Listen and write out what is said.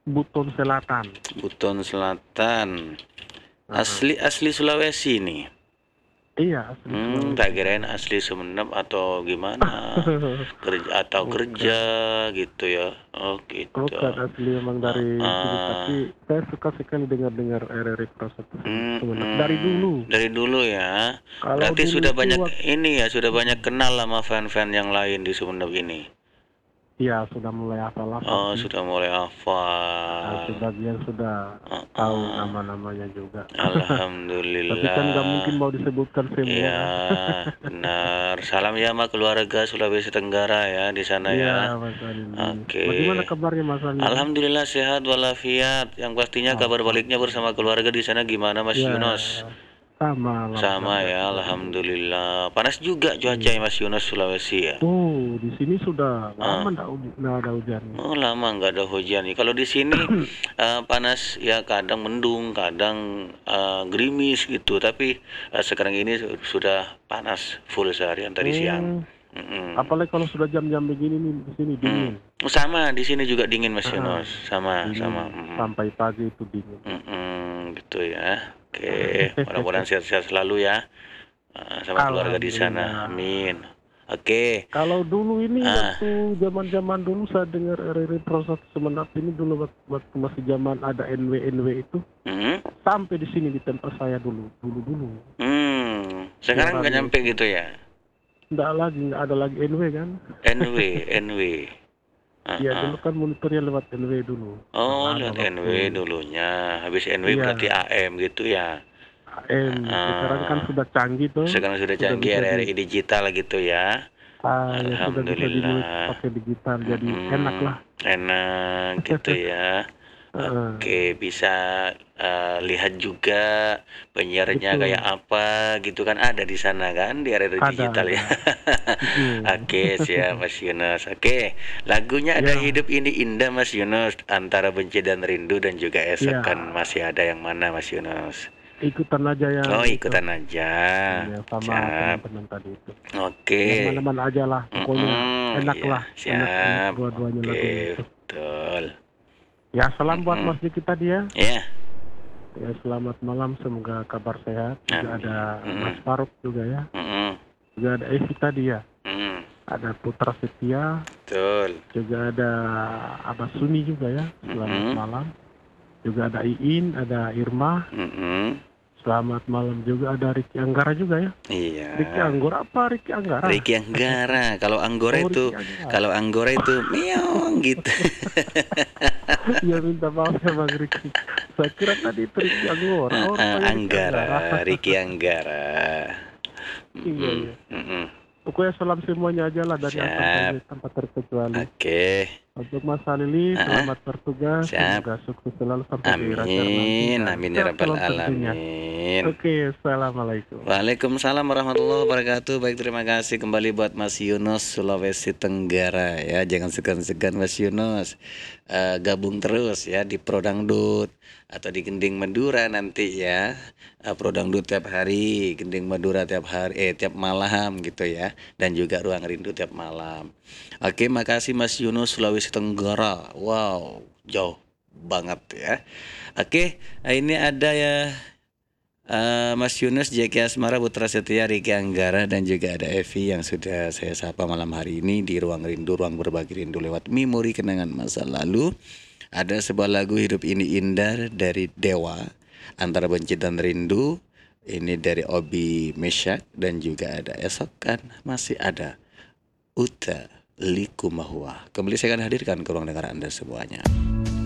Buton Selatan. Buton Selatan. Heeh. Asli Sulawesi nih. Iya, asli Tak Sulawesi kirain saya. asli Sumenep atau gimana, kerja Bukan. gitu ya. Oh gitu. Bukan asli memang dari sini, tapi Heeh. saya suka sekali dengar-dengar RRI Pro 1 Sumenep dari Mhm, dulu. dari dulu ya. Kalau Berarti dulu sudah itu banyak waktu, ini ya, sudah banyak kenal sama fan-fan yang lain di Sumenep ini. ya sudah mulai hafal-hafal Oh, sih. sudah mulai hafal. Sebagian sudah tahu Heeh. nama-namanya juga. Tapi kan nggak mungkin Alhamdulillah. mau disebutkan semua Iya, kan. benar. Salam ya sama keluarga Sulawesi Tenggara ya di sana Iya, ya. Mas Alili. Oke. Bagaimana kabarnya Mas Alili? Alhamdulillah sehat walafiat. Yang pastinya kabar baliknya bersama Alhamdulillah. keluarga di sana gimana Mas Ya, Yunus? sama Sama alhamdulillah ya, juga di sini. alhamdulillah. Panas juga cuaca ya Iya. Mas Yunus Sulawesi ya. Oh, di sini sudah Ah, lama nggak ada hujannya. oh lama nggak ada hujan nih. Kalau di sini panas ya kadang mendung, kadang gerimis gitu. Tapi sekarang ini sudah panas full seharian tadi siang. Hmm, Mm-mm. apalagi kalau sudah jam-jam begini nih di sini Mm. dingin. Sama di sini juga dingin Mas Ah, Yunus. Sama, dingin sama. Mm-mm. sampai pagi itu dingin. Gitu ya. Oke, mudah-mudahan sehat-sehat selalu ya. Sama keluarga di sana. Alhamdulillah. Amin. Oke. Kalau dulu ini Ah, waktu zaman-zaman dulu saya dengar RRI Pro 1 Sumenep ini dulu waktu masih zaman ada NW itu mm, sampai di sini di tempat saya dulu. sekarang nggak Siarannya nyampe itu gitu ya. nggak ada lagi NW kan? NW, NW. Ya Ah. dulu kan monitornya lewat NW dulu. Oh, Lama lihat waktu, NW dulunya. Habis NW berarti iya, AM gitu ya. AM. Sekarang kan Ah, sudah canggih tuh, sekarang sudah sudah canggih bisa RRI digital gitu ya. ya sudah bisa dimulai Alhamdulillah. pakai digital, jadi enak Mm-mm, lah. enak gitu ya. Oke, Heeh, bisa lihat juga penyiarnya kayak betul. apa gitu kan ada di sana kan di area digital ya. Ada. Mm. Oke, siap Mas Yunus. Oke, lagunya ada Ya, Hidup Ini Indah Mas Yunus, Antara Benci dan Rindu dan juga Esok ya, kan masih ada yang mana Mas Yunus? ikutan aja yang Oh, itu. ikutan aja. Iya, sama Siap. teman-teman tadi itu. Yang Oke. mana-mana aja lah, pokoknya enak Iya, lah, enak siap. dua-duanya Oke, lagunya itu. betul. Ya, salam buat Mm-mm. Mas Diki tadi ya. Ya, Ya, selamat malam, semoga kabar sehat. Juga ada amin. Mas Mm-mm. Faruk juga ya. Mm-mm. Juga ada Evi tadi ya. Mm, Ada Putra Setia, betul. juga ada Abah Suni juga ya. Selamat Mm-mm. malam. Juga ada Iin, ada Irma. Mm-mm. Selamat malam juga ada Ricky Anggara juga ya. Iya. Ricky Anggora apa Ricky Anggara? Ricky Anggara. Kalau Anggora Oh, itu, Ricky Anggara. kalau Anggora itu meong gitu. Ya minta maaf ya Bang Ricky. Saya kira tadi itu Ricky Anggora. Oh, rupanya Ricky Anggara. Anggara, Ricky Anggara. Iya, Mm-mm. iya. Mm-mm. Pokoknya salam semuanya aja lah dari A sampai Siap. Z tanpa terkecuali. Oke. Untuk Mas Halili, Ah, selamat bertugas. siap. Semoga sukses selalu sampai di akhir nanti Amin. dan Amin ya sehat rabbal selalu tentunya. alamin. Oke, assalamualaikum. Waalaikumsalam warahmatullahi wabarakatuh. Baik, terima kasih kembali buat Mas Yunus Sulawesi Tenggara ya. Jangan segan-segan Mas Yunus. Gabung terus ya di Prodangdut atau di Gending Madura nanti ya. Prodangdut tiap hari, Gending Madura tiap hari, tiap malam gitu ya. Dan juga Ruang Rindu tiap malam. Oke, makasih Mas Yunus Sulawesi Tenggara. Wow, jauh banget ya. Oke, ini ada ya Mas Yunus, Jeki Asmara, Putra Setia, Riki Anggara, dan juga ada Evi yang sudah saya sapa malam hari ini di Ruang Rindu, Ruang Berbagi Rindu lewat memori kenangan masa lalu. Ada sebuah lagu Hidup Ini Indah dari Dewa, Antara Benci dan Rindu. Ini dari Obi Mesyak dan juga ada Esok kan masih ada Uta Likumahua. Kembali saya akan hadirkan ke ruang dengar Anda semuanya.